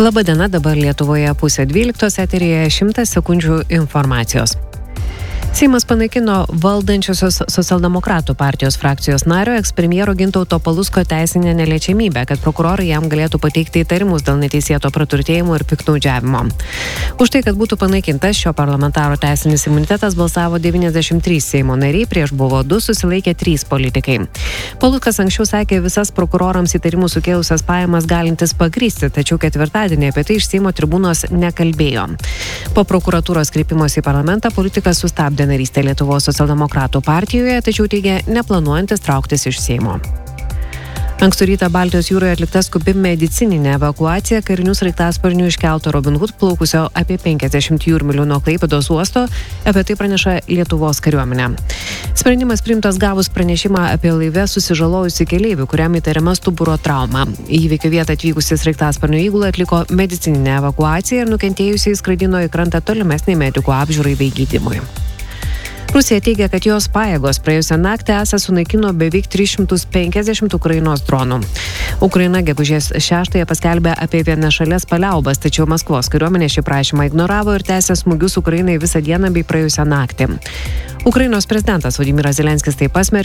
Labadiena, dabar Lietuvoje 11:30 eteryje 100 sekundžių informacijos. Seimas panaikino valdančiosios socialdemokratų partijos frakcijos nario ekspremjero Gintauto Palucko teisinę neliečiamybę, kad prokurorai jam galėtų pateikti įtarimus dėl neteisėto praturtėjimo ir piktnaudžiavimo. Už tai, kad būtų panaikintas šio parlamentaro teisinis imunitetas, balsavo 93 Seimo nariai, prieš buvo 2, susilaikė 3 politikai. Paluckas anksčiau sakė visas prokurorams įtarimų sukėlusias pajamas galintis pagrysti, tačiau ketvirtadienį apie tai iš Seimo tribūnos nekalbėjo. Po prokuratūros kreipimosi į parlamentą politikas sustabdė narystę Lietuvos socialdemokratų partijoje, tačiau teigia neplanuojantis trauktis iš Seimo. Ankstų rytą Baltijos jūroje atlikta skubi medicininė evakuacija karinių sraigtasparnių iškelto Robin Hood plaukusio apie 50 jūrmylių nuo Klaipėdos uosto, apie tai praneša Lietuvos kariuomenė. Sprendimas priimtas gavus pranešimą apie laive susižalojusį keleivių, kuriam įtariama stuburo trauma. Į įvykio vietą atvykusi sraigtasparnių įgula atliko medicininę evakuaciją ir nukentėjusiai skraidino į krantą tolimesnį medikų apžiūrai bei gydymui. Rusija teigia, kad jos pajėgos praėjusią naktį sunaikino beveik 350 Ukrainos dronų. Ukraina gegužės 6 paskelbė apie vienašales paliaubas, tačiau Maskvos kariuomenė šį prašymą ignoravo ir tęsė smūgius Ukrainai visą dieną bei praėjusią naktį. Ukrainos prezidentas Vladimiras Zelenskis taip pasmerkė